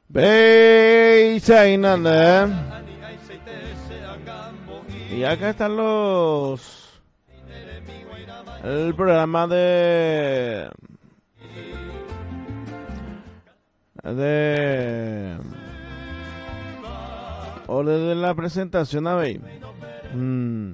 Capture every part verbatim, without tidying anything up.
Veis ahí nada. Y acá están los. El programa de. De. O de la presentación a ver. Mm.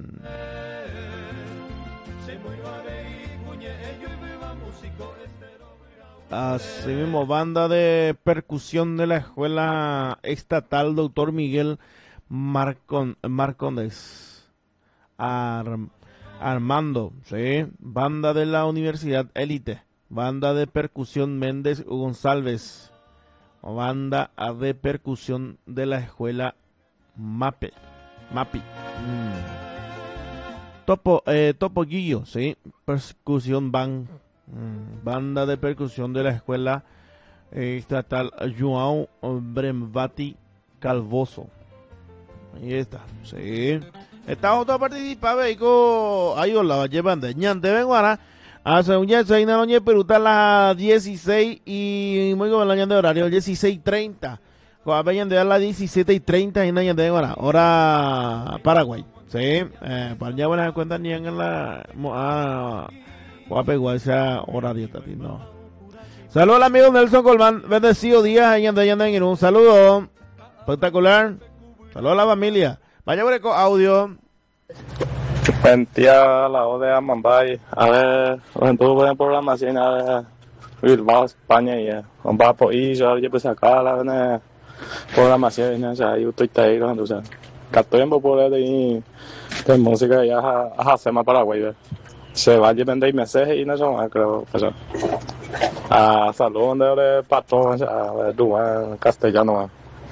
Así mismo, banda de percusión de la Escuela Estatal Doctor Miguel Marcon, Marcondes Ar, Armando, ¿sí? Banda de la Universidad Élite, banda de percusión Méndez González, banda de percusión de la Escuela Mape, Mapi, mm. Topo, eh, Topollillo, ¿sí? Percusión Band. Banda de percusión de la Escuela eh, Estatal João Brembati Calvoso. Ahí está, sí. Está otro participante, veico. Ahí la llevan de ñante, vengo ahora. Hace un día se hay una noche peruta a las dieciséis y muy como el año de horario, dieciséis treinta. Vayan de las diecisiete y treinta y no de ahora. Hora Paraguay, sí. Eh, para allá buenas cuentas ni en la. Ah, Guape, esa horario también, no. Saludos al amigo Nelson Colmán, bendecido día, en un saludo espectacular. Saludos a la familia. Vaya por eco audio. Buen día, la O de Amambay. A ver, estuve en programación a Bilbao, España, y un papo y yo ya pues acá la programación, o sea, yo estoy ahí, o sea, estoy en popular de música ya a hacer más Paraguay, se va a vender mensajes y no son más, creo. Pues, a salud de patrón, a Duan, castellano.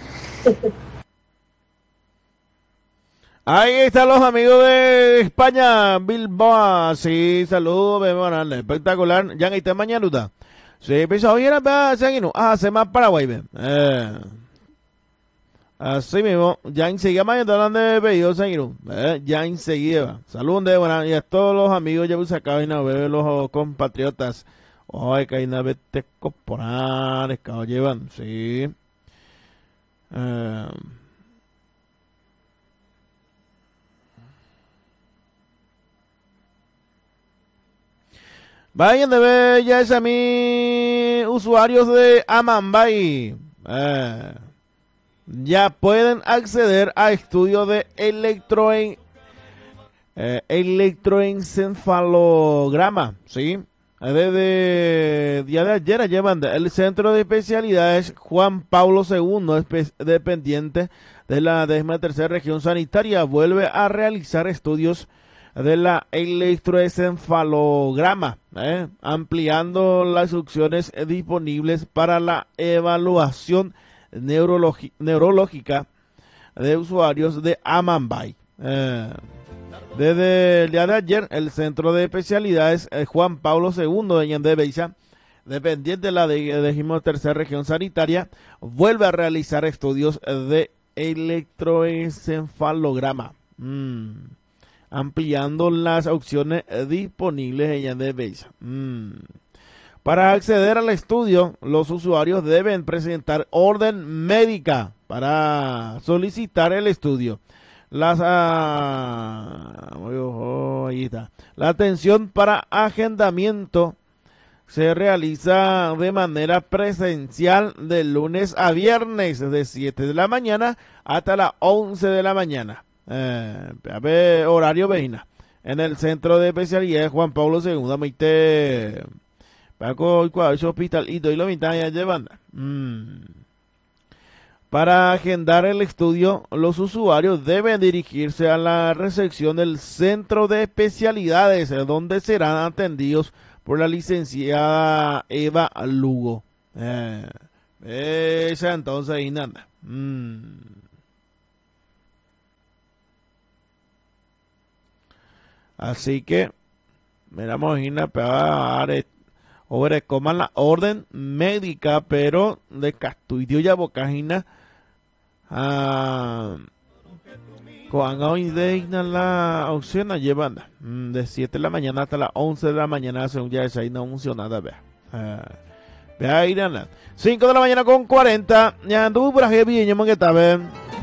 Ahí están los amigos de España, Bilbao. Sí, saludos, memorable, espectacular. Ya en esta mañana, sí, pensaba, oye, era seguir, ah, se más Paraguay, ven. Eh. Así mismo, ya enseguida mañana hablando de pedidos, eh, ya enseguida. Saludos de buena y a todos los amigos ya pues acá y a ver los compatriotas. Ay, que hay una vez te corporales que llevan, sí. Eh. Vayan de ver ya es a mí usuarios de Amambay. Eh. Ya pueden acceder a estudios de electroen, eh, electroencefalograma, ¿sí? Desde día de ayer llevan el Centro de Especialidades Juan Pablo segundo, dependiente de la décima tercera región sanitaria, vuelve a realizar estudios de la electroencefalograma, ¿eh? Ampliando las opciones disponibles para la evaluación Neurologi- neurológica de usuarios de Amambay. Eh, desde el día de ayer, el Centro de Especialidades eh, Juan Pablo segundo de Ñandé Beiza, dependiente de la decimotercera región sanitaria, vuelve a realizar estudios de electroencefalograma, mm, ampliando las opciones disponibles en Ñandé Beiza. Mm. Para acceder al estudio, los usuarios deben presentar orden médica para solicitar el estudio. Las, ah, oh, ahí está. La atención para agendamiento se realiza de manera presencial de lunes a viernes de siete de la mañana hasta las once de la mañana. Eh, a ver, horario Veina. En el Centro de Especialidades Juan Pablo segundo, Maite... Paco y hospital y doy la mitad de banda. Mm. Para agendar el estudio, los usuarios deben dirigirse a la recepción del Centro de Especialidades, donde serán atendidos por la licenciada Eva Lugo. Eh, esa entonces ahí nada. Mm. Así que, miramos una para Obre, coman la orden médica, pero de Castuidio y Abocajina. Ah, con hoy deigna la opción a llevar de siete de la mañana hasta las once de la mañana, según ya esa no funcionada, vea. Ah, Beairana. cinco de la mañana con cuarenta. Ya anduvo por aquí, bien, yo me que estaba.